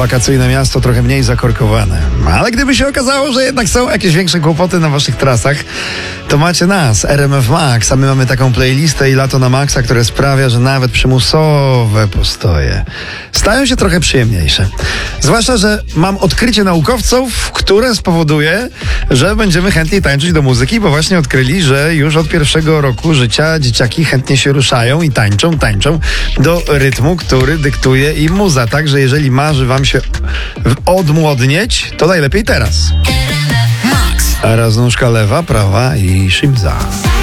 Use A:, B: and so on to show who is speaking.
A: wakacyjne miasto trochę mniej zakorkowane. Ale gdyby się okazało, że jednak są jakieś większe kłopoty na waszych trasach, to macie nas, RMF Max, a my mamy taką playlistę i lato na Maxa, które sprawia, że nawet przymusowe postoje stają się trochę przyjemniejsze. Zwłaszcza, że mam odkrycie naukowców, które spowoduje, że będziemy chętniej tańczyć do muzyki, bo właśnie odkryli, że już od pierwszego roku życia dzieciaki chętnie się ruszają i tańczą do rytmu, który dyktuje im muza. Także jeżeli marzy wam się odmłodnieć, to najlepiej teraz. A raz nóżka lewa, prawa i shimza.